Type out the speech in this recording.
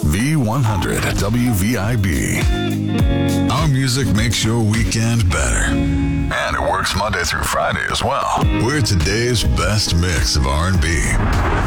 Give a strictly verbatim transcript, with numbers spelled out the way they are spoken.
V one hundred W V I B. Our music makes your weekend better. And it works Monday through Friday as well. We're today's best mix of R and B.